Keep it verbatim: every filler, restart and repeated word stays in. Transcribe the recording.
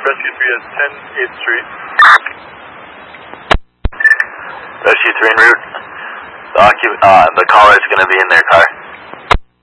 Rescue three is ten eighth Street. Rescue three en route. The, occup uh, the caller is going to be in their car.